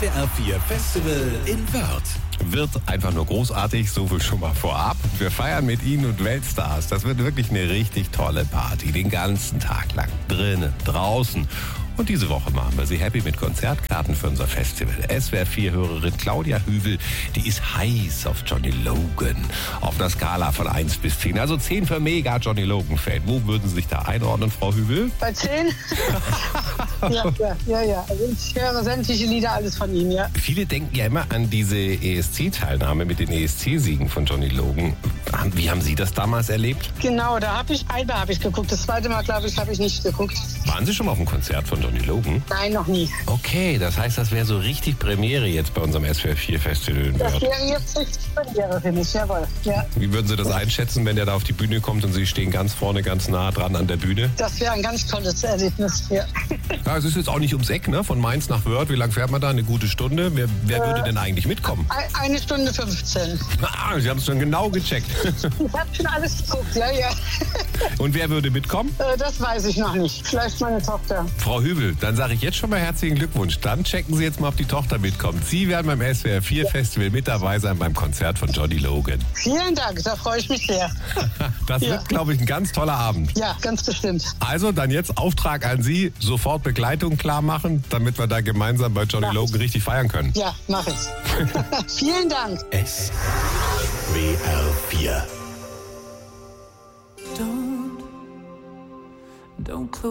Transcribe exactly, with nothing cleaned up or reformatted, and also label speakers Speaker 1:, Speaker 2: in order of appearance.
Speaker 1: S W R vier Festival in Wörth.
Speaker 2: Wird einfach nur großartig, so viel schon mal vorab. Wir feiern mit Ihnen und Weltstars. Das wird wirklich eine richtig tolle Party. Den ganzen Tag lang. Drinnen, draußen. Und diese Woche machen wir Sie happy mit Konzertkarten für unser Festival. S W R vier-Hörerin Claudia Hübel, die ist heiß auf Johnny Logan. Auf einer Skala von eins bis zehn. Also zehn für mega Johnny Logan-Fan. Wo würden Sie sich da einordnen, Frau Hübel?
Speaker 3: Bei zehn? ja, ja, ja, ja. Also ich höre sämtliche Lieder, alles von ihm, ja.
Speaker 2: Viele denken ja immer an diese E S C-Teilnahme mit den E S C-Siegen von Johnny Logan. Wie haben Sie das damals erlebt?
Speaker 3: Genau, da habe ich, einmal habe ich geguckt. Das zweite Mal, glaube ich, habe ich nicht geguckt.
Speaker 2: Waren Sie schon mal auf einem Konzert von Johnny Logan?
Speaker 3: Nein, noch nie.
Speaker 2: Okay, das heißt, das wäre so richtig Premiere jetzt bei unserem S W R vier Festival in
Speaker 3: Das
Speaker 2: Wörth.
Speaker 3: wäre jetzt richtig Premiere für mich, jawohl. Ja.
Speaker 2: Wie würden Sie das einschätzen, wenn der da auf die Bühne kommt und Sie stehen ganz vorne, ganz nah dran an der Bühne?
Speaker 3: Das wäre ein ganz tolles Erlebnis, ja.
Speaker 2: Ja, es ist jetzt auch nicht ums Eck, ne? Von Mainz nach Wörth. Wie lange fährt man da? Eine gute Stunde. Wer, wer
Speaker 3: Äh,
Speaker 2: würde denn eigentlich mitkommen?
Speaker 3: Ein- Eine Stunde fünfzehn.
Speaker 2: Ah, Sie haben es schon genau gecheckt.
Speaker 3: Ich habe schon alles geguckt, ja, ja.
Speaker 2: Und wer würde mitkommen?
Speaker 3: Äh, Das weiß ich noch nicht. Vielleicht meine Tochter.
Speaker 2: Frau Hübel, dann sage ich jetzt schon mal herzlichen Glückwunsch. Dann checken Sie jetzt mal, ob die Tochter mitkommt. Sie werden beim S W R vier Festival mit dabei sein beim Konzert von Johnny Logan.
Speaker 3: Vielen Dank, da freue ich mich sehr.
Speaker 2: Das
Speaker 3: Ja.
Speaker 2: wird, glaube ich, ein ganz toller Abend.
Speaker 3: Ja, ganz bestimmt.
Speaker 2: Also dann jetzt Auftrag an Sie, sofort Begleitung klar machen, damit wir da gemeinsam bei Johnny
Speaker 3: Ja.
Speaker 2: Logan richtig feiern können.
Speaker 3: Ja, mache ich. Vielen Dank.
Speaker 1: S W R vier.
Speaker 4: Don't, don't close.